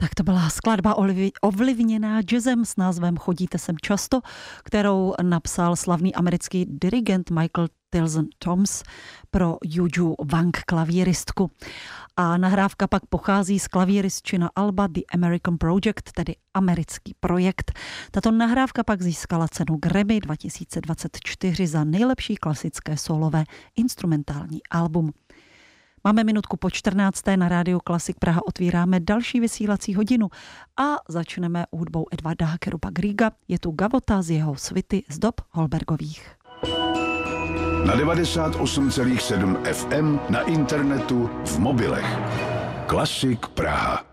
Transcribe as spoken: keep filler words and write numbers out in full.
Tak to byla skladba ovlivněná jazzem s názvem Chodíte sem často, kterou napsal slavný americký dirigent Michael Tilson Thomas pro Juju Wang, klavíristku. A nahrávka pak pochází z klavíristčina alba The American Project, tedy americký projekt. Tato nahrávka pak získala cenu Grammy dva tisíce dvacet čtyři za nejlepší klasické solové instrumentální album. Máme minutku po čtrnácté, na rádiu Klasik Praha otvíráme další vysílací hodinu a začneme hudbou Edvarda Hackerupa Grieга. Je tu Gavota z jeho svity z dob Holbergových. Na devadesát osm celá sedm ef em, na internetu, v mobilech. Klasik Praha.